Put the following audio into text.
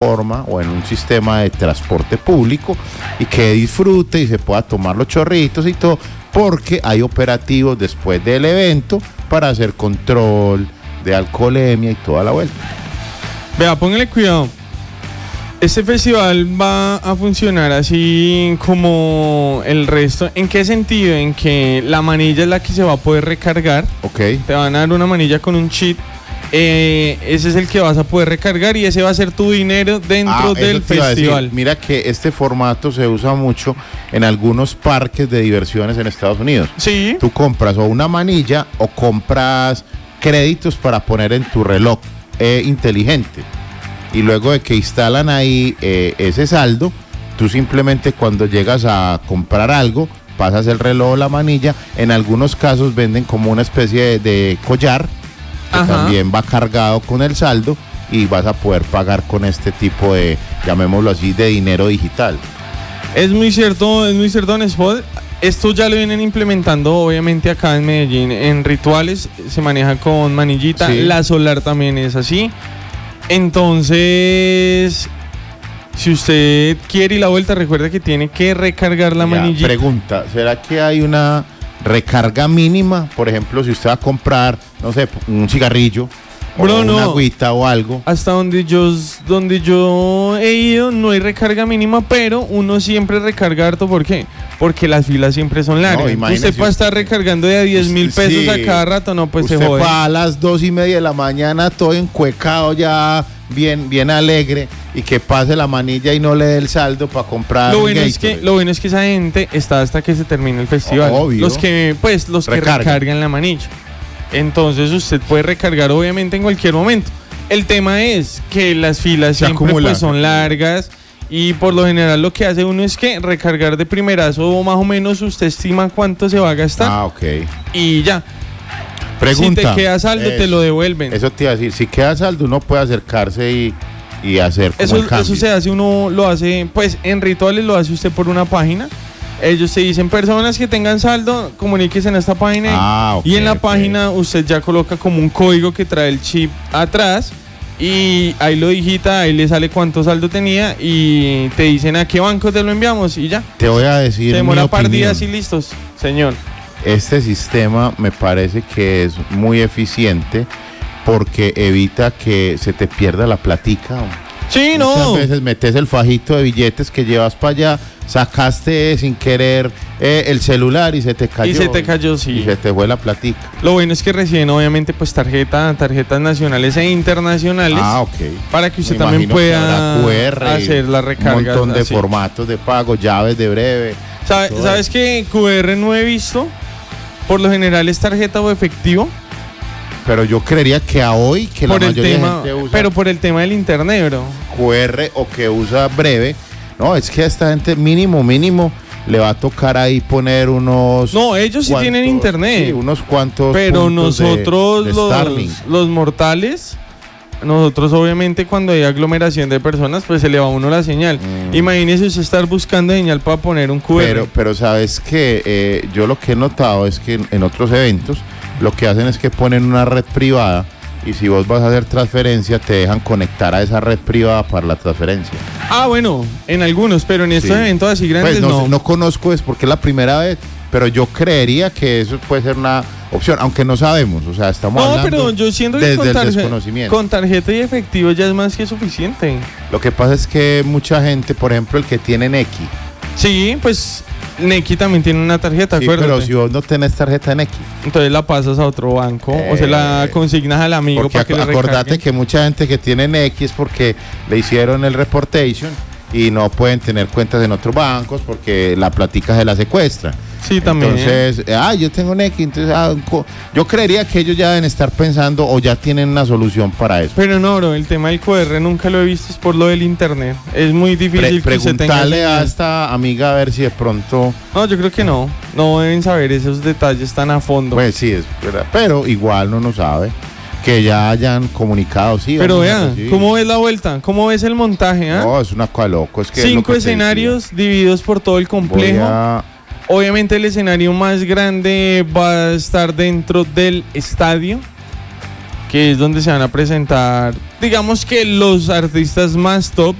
plataforma o en un sistema de transporte público y que disfrute y se pueda tomar los chorritos y todo, porque hay operativos después del evento para hacer control de alcoholemia y toda la vuelta. Vea, póngale cuidado. Este festival va a funcionar así como el resto. ¿En qué sentido? En que la manilla es la que se va a poder recargar. Ok. Te van a dar una manilla con un chip. Ese es el que vas a poder recargar y ese va a ser tu dinero dentro del festival. Mira que este formato se usa mucho en algunos parques de diversiones en Estados Unidos. Sí. Tú compras o una manilla o compras créditos para poner en tu reloj inteligente. Y luego de que instalan ahí ese saldo, tú simplemente cuando llegas a comprar algo, pasas el reloj o la manilla. En algunos casos venden como una especie de collar que también va cargado con el saldo y vas a poder pagar con este tipo de, llamémoslo así, de dinero digital. Es muy cierto, Don Spot. Esto ya lo vienen implementando obviamente acá en Medellín. En Rituales se maneja con manillita, sí. La Solar también es así. Entonces, si usted quiere ir la vuelta, recuerda que tiene que recargar la manillita. Pregunta, ¿será que hay una recarga mínima? Por ejemplo, si usted va a comprar, no sé, un cigarrillo, una agüita o algo. Hasta donde yo he ido no hay recarga mínima, pero uno siempre recarga harto. ¿Por qué? Porque las filas siempre son largas. Usted puede estar recargando de a 10.000 pesos a cada rato, no, pues se jode. Usted va a las 2:30 de la mañana todo encuecado ya, bien alegre, y que pase la manilla y no le dé el saldo para comprar. Lo bueno es que esa gente está hasta que se termine el festival. Obvio. Los que recargan la manilla. Entonces usted puede recargar obviamente en cualquier momento. El tema es que las filas siempre pues, son largas y por lo general lo que hace uno es que recargar de primerazo, más o menos usted estima cuánto se va a gastar. Ok. Y ya. Pregunta. Si te queda saldo, te lo devuelven. Eso te iba a decir, si queda saldo uno puede acercarse y hacer como el cambio. Eso se hace, uno lo hace, pues en Rituales lo hace usted por una página. Ellos te dicen, personas que tengan saldo, comuníquese en esta página. Y en la página usted ya coloca como un código que trae el chip atrás y ahí lo digita, ahí le sale cuánto saldo tenía y te dicen a qué banco te lo enviamos y ya. Te voy a decir. Te demora un par de días y listos, señor. Este sistema me parece que es muy eficiente porque evita que se te pierda la platica. Sí, no. Muchas veces metes el fajito de billetes que llevas para allá, sacaste sin querer el celular y se te cayó. Sí. Y se te fue la platica. Lo bueno es que reciben obviamente pues tarjetas nacionales e internacionales. Para que usted también pueda QR, hacer la recarga. Un montón de formatos de pago, llaves de breve. ¿Sabes qué? QR no he visto. Por lo general es tarjeta o efectivo. Pero yo creería que a hoy que la mayoría de gente usa. Pero por el tema del internet, bro. QR o que usa breve. No, es que a esta gente mínimo le va a tocar ahí poner unos. No, ellos sí tienen internet. Sí, unos cuantos. Pero nosotros los mortales, nosotros obviamente cuando hay aglomeración de personas, pues se le va a uno la señal. Imagínese usted estar buscando señal para poner un QR. Pero sabes que yo lo que he notado es que en otros eventos lo que hacen es que ponen una red privada y si vos vas a hacer transferencia te dejan conectar a esa red privada para la transferencia. Bueno, en algunos, pero en estos eventos así grandes pues no conozco, es porque es la primera vez, pero yo creería que eso puede ser una opción, aunque no sabemos, o sea, estamos hablando pero yo siento que desde el desconocimiento. Con tarjeta y efectivo ya es más que suficiente. Lo que pasa es que mucha gente, por ejemplo, el que tiene Nequi. Sí, pues Nequi también tiene una tarjeta, acuérdate. Pero si vos no tenés tarjeta Nequi, entonces la pasas a otro banco o se la consignas al amigo para que le recargue. Acordate que mucha gente que tiene Nequi es porque le hicieron el reportation y no pueden tener cuentas en otros bancos porque la platica se la secuestra. Sí, también. Entonces, yo tengo Nequi, entonces yo creería que ellos ya deben estar pensando o ya tienen una solución para eso. Pero no, bro, el tema del QR nunca lo he visto, es por lo del internet. Es muy difícil que se tenga. Preguntarle a esta amiga a ver si de pronto. No, yo creo que no deben saber esos detalles tan a fondo. Pues sí, es verdad, pero igual no sabe. Que ya hayan comunicado, sí. Pero vean, ¿cómo ves la vuelta? ¿Cómo ves el montaje? No, es una cosa loco. Es que 5 escenarios divididos por todo el complejo. Obviamente el escenario más grande va a estar dentro del estadio, que es donde se van a presentar, digamos que los artistas más top